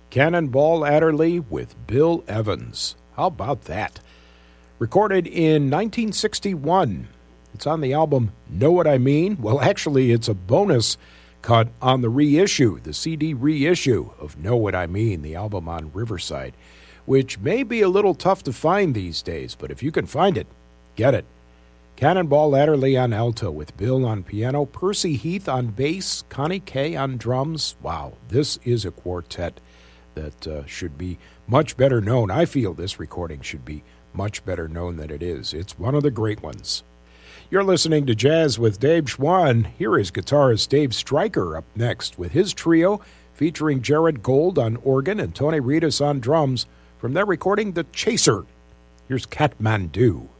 Cannonball Adderley with Bill Evans. How about that? Recorded in 1961. It's on the album Know What I Mean? Well, actually, it's a bonus cut on the reissue, the CD reissue of Know What I Mean, the album on Riverside, which may be a little tough to find these days, but if you can find it, get it. Cannonball Adderley on alto with Bill on piano, Percy Heath on bass, Connie Kay on drums. Wow, this is a quartet that should be much better known. I feel this recording should be much better known than it is. It's one of the great ones. You're listening to Jazz with Dave Schwann. Here is guitarist Dave Stryker up next with his trio featuring Jared Gold on organ and Tony Reedus on drums from their recording The Chaser. Here's Kathmandu.